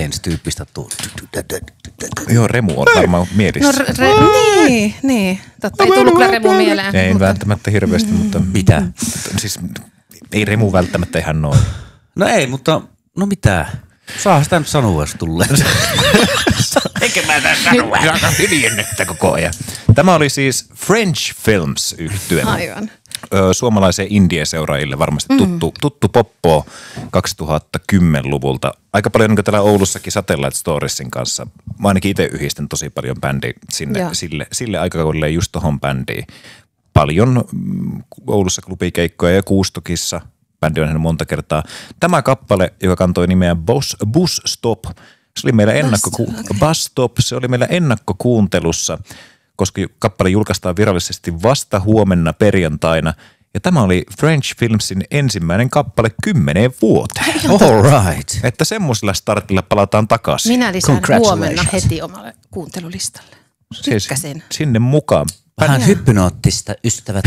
Science-tyyppistä Joo, Remu on varmaan mielissä. Niin. Totta, ei tullut kyllä Remu mieleen. Ei välttämättä hirveästi, mutta mitä? Siis ei Remu välttämättä ihan noin. No ei, mutta no mitä? Saa sitä nyt sanoa, jos tulee. Eikä mä tämän sanoa. Alkaa hiljennettä koko ajan. Tämä oli siis French Films -yhtye. Aivan. Suomalaiseen indie-seuraajille varmasti tuttu poppo 2010-luvulta. Aika paljon niin kuin täällä Oulussakin Satellite Storiesin kanssa. Mä ainakin itse yhdistän tosi paljon bändiä sille aikakaudelle just tohon bändiin. Paljon Oulussa klubikeikkoja ja Kuustokissa. Bändi on nähnyt monta kertaa. Tämä kappale, joka kantoi nimeä Bus Stop, se oli meillä ennakkokuuntelussa, koska kappale julkaistaan virallisesti vasta huomenna perjantaina. Ja tämä oli French Filmsin ensimmäinen kappale 10 vuoteen. All right. Että semmoisella startilla palataan takaisin. Minä lisään huomenna heti omalle kuuntelulistalle. Tykkäsin. Sinne mukaan. Vähän hypnoottista, ystävät.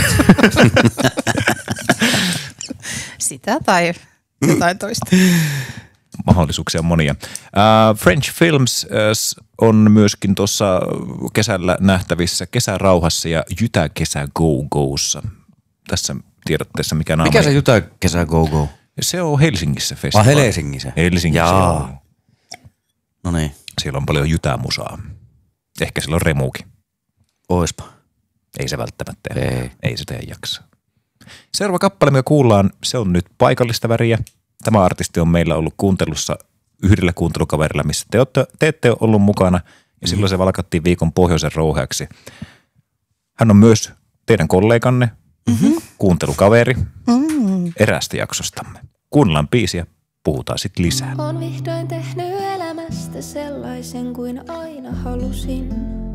Sitä tai jotain toista. Mahdollisuuksia monia. French Films on myöskin tuossa kesällä nähtävissä Kesärauhassa ja Jytäkesä Go-Go'ssa. Tässä tiedotteessa mikä naama. Mikä se Jytäkesä Go-Go? Se on Helsingissä festivaali. Helsingissä? Helsingissä, joo. No niin. Siellä on paljon jytämusaa. Ehkä siellä on Remuukin. Oispa. Ei se välttämättä. Ei sitä jaksa. Seuraava kappale, mikä kuullaan, se on nyt Paikallista väriä. Tämä artisti on meillä ollut kuuntelussa yhdellä kuuntelukaverilla, missä te ette ole ollut mukana. Ja silloin se valkattiin viikon pohjoisen rouheaksi. Hän on myös teidän kolleganne, kuuntelukaveri eräästä jaksostamme. Kuunnellaan biisiä, puhutaan sitten lisää. Olen vihdoin tehnyt elämästä sellaisen kuin aina halusin.